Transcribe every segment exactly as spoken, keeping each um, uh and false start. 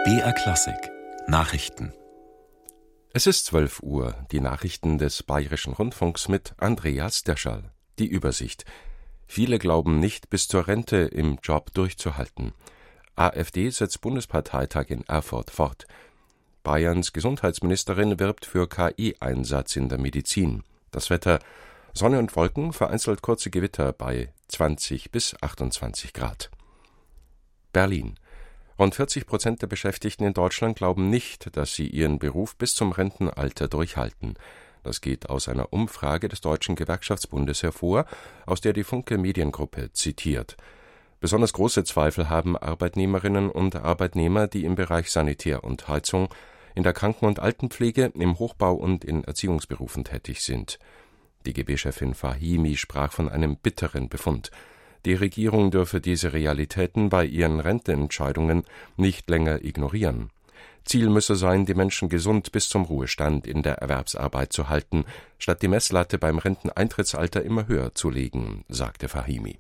B R Klassik Nachrichten. Es ist zwölf Uhr, die Nachrichten des Bayerischen Rundfunks mit Andreas Descherl. Die Übersicht. Viele glauben nicht, bis zur Rente im Job durchzuhalten. AfD setzt Bundesparteitag in Erfurt fort. Bayerns Gesundheitsministerin wirbt für K I-Einsatz in der Medizin. Das Wetter: Sonne und Wolken, vereinzelt kurze Gewitter bei zwanzig bis achtundzwanzig Grad. Berlin. Rund vierzig Prozent der Beschäftigten in Deutschland glauben nicht, dass sie ihren Beruf bis zum Rentenalter durchhalten. Das geht aus einer Umfrage des Deutschen Gewerkschaftsbundes hervor, aus der die Funke Mediengruppe zitiert. Besonders große Zweifel haben Arbeitnehmerinnen und Arbeitnehmer, die im Bereich Sanitär und Heizung, in der Kranken- und Altenpflege, im Hochbau und in Erziehungsberufen tätig sind. Die G B-Chefin Fahimi sprach von einem bitteren Befund. Die Regierung dürfe diese Realitäten bei ihren Rentenentscheidungen nicht länger ignorieren. Ziel müsse sein, die Menschen gesund bis zum Ruhestand in der Erwerbsarbeit zu halten, statt die Messlatte beim Renteneintrittsalter immer höher zu legen, sagte Fahimi.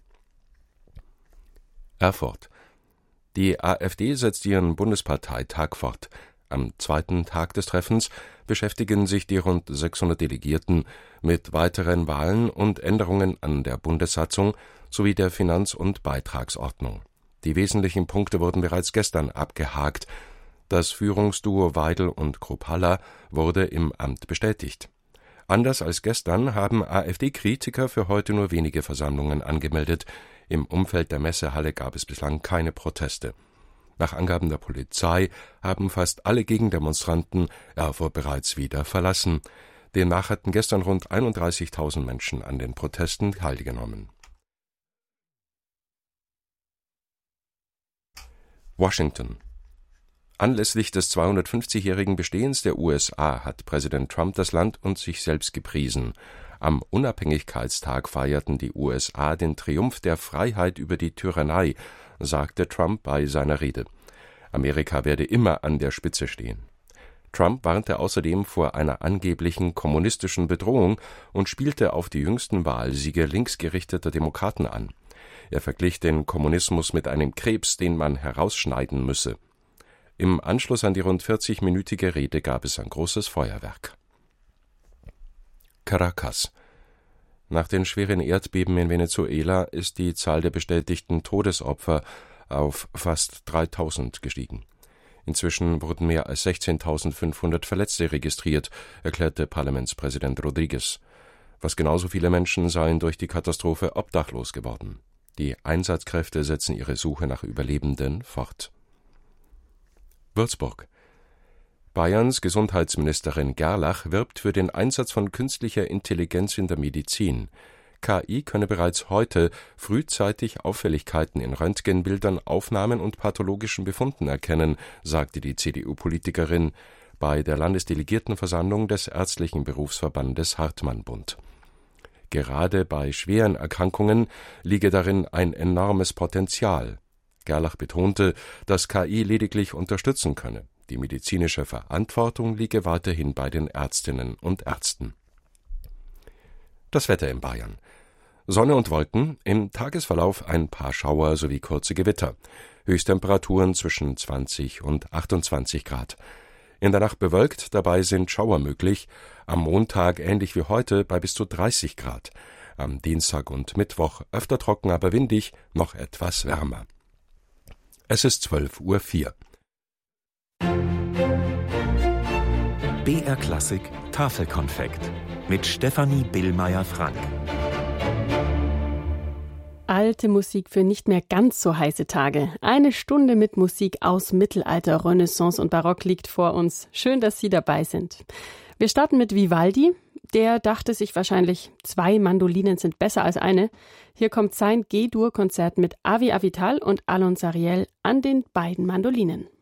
Erfurt. Die AfD setzt ihren Bundesparteitag fort. Am zweiten Tag des Treffens beschäftigen sich die rund sechshundert Delegierten mit weiteren Wahlen und Änderungen an der Bundessatzung sowie der Finanz- und Beitragsordnung. Die wesentlichen Punkte wurden bereits gestern abgehakt. Das Führungsduo Weidel und Kruppalla wurde im Amt bestätigt. Anders als gestern haben AfD-Kritiker für heute nur wenige Versammlungen angemeldet. Im Umfeld der Messehalle gab es bislang keine Proteste. Nach Angaben der Polizei haben fast alle Gegendemonstranten Erfurt bereits wieder verlassen. Demnach hatten gestern rund einunddreißigtausend Menschen an den Protesten teilgenommen. Washington. Anlässlich des zweihundertfünfzigjährigen Bestehens der U S A hat Präsident Trump das Land und sich selbst gepriesen. Am Unabhängigkeitstag feierten die U S A den Triumph der Freiheit über die Tyrannei, sagte Trump bei seiner Rede. Amerika werde immer an der Spitze stehen. Trump warnte außerdem vor einer angeblichen kommunistischen Bedrohung und spielte auf die jüngsten Wahlsiege linksgerichteter Demokraten an. Er verglich den Kommunismus mit einem Krebs, den man herausschneiden müsse. Im Anschluss an die rund vierzigminütige Rede gab es ein großes Feuerwerk. Caracas. Nach den schweren Erdbeben in Venezuela ist die Zahl der bestätigten Todesopfer auf fast dreitausend gestiegen. Inzwischen wurden mehr als sechzehntausendfünfhundert Verletzte registriert, erklärte Parlamentspräsident Rodriguez. Fast genauso viele Menschen seien durch die Katastrophe obdachlos geworden. Die Einsatzkräfte setzen ihre Suche nach Überlebenden fort. Würzburg. Bayerns Gesundheitsministerin Gerlach wirbt für den Einsatz von künstlicher Intelligenz in der Medizin. K I könne bereits heute frühzeitig Auffälligkeiten in Röntgenbildern, Aufnahmen und pathologischen Befunden erkennen, sagte die C D U-Politikerin bei der Landesdelegiertenversammlung des Ärztlichen Berufsverbandes Hartmann-Bund. Gerade bei schweren Erkrankungen liege darin ein enormes Potenzial. Gerlach betonte, dass K I lediglich unterstützen könne. Die medizinische Verantwortung liege weiterhin bei den Ärztinnen und Ärzten. Das Wetter in Bayern. Sonne und Wolken, im Tagesverlauf ein paar Schauer sowie kurze Gewitter. Höchsttemperaturen zwischen zwanzig und achtundzwanzig Grad. In der Nacht bewölkt, dabei sind Schauer möglich. Am Montag ähnlich wie heute bei bis zu dreißig Grad. Am Dienstag und Mittwoch öfter trocken, aber windig, noch etwas wärmer. Es ist zwölf Uhr vier. B R Klassik Tafelkonfekt mit Stefanie Billmeier-Frank. Alte Musik für nicht mehr ganz so heiße Tage. Eine Stunde mit Musik aus Mittelalter, Renaissance und Barock liegt vor uns. Schön, dass Sie dabei sind. Wir starten mit Vivaldi. Der dachte sich wahrscheinlich, zwei Mandolinen sind besser als eine. Hier kommt sein G-Dur-Konzert mit Avi Avital und Alon Sariel an den beiden Mandolinen.